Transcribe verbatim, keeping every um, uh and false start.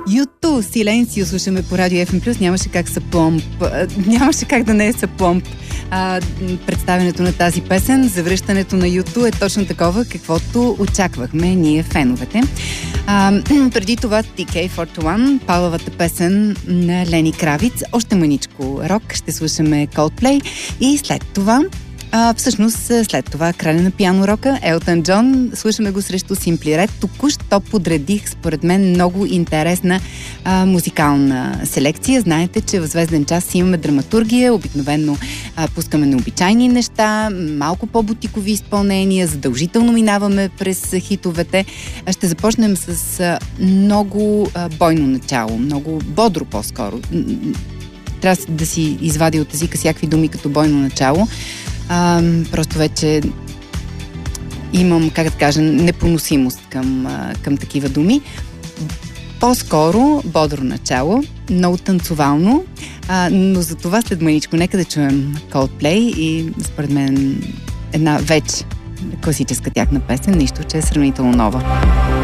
Юту, Силенсио слушаме по Радио Еф Ем плюс. Нямаше как са пломб. Нямаше как да не е са пломб. А, представянето на тази песен, завръщането на Юту е точно такова, каквото очаквахме ние феновете. А, преди това Ти Кей форти едно, палавата песен на Лени Кравиц. Още маничко рок, ще слушаме Coldplay и след това А, всъщност, след това краля на пиано рока, Елтън Джон, слушаме го срещу Simply Red. Току-що подредих, според мен, много интересна а, музикална селекция. Знаете, че в Звезден час имаме драматургия, обикновено а, пускаме необичайни неща, малко по-бутикови изпълнения, задължително минаваме през хитовете. А ще започнем с а, много а, бойно начало, много бодро по-скоро. Трябва да си извадя от езика всякакви думи като бойно начало. А, просто вече имам, как да кажа, непоносимост към, а, към такива думи. По-скоро бодро начало, много танцовално, а, но за това след маничко нека да чуем Coldplay и според мен една вече класическа тяхна песен, нищо, че е сравнително нова.